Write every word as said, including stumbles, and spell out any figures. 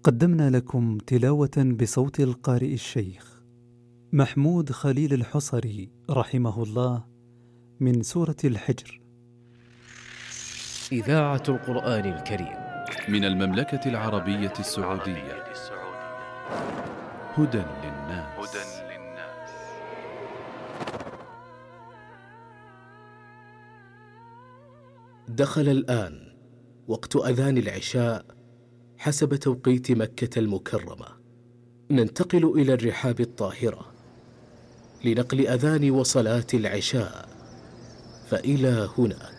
قدمنا لكم تلاوة بصوت القارئ الشيخ محمود خليل الحصري رحمه الله من سورة الحجر. إذاعة القرآن الكريم من المملكة العربية السعودية. هدى للناس. دخل الآن وقت أذان العشاء حسب توقيت مكة المكرمة. ننتقل إلى الرحاب الطاهرة لنقل أذان وصلاة العشاء، فإلى هناك.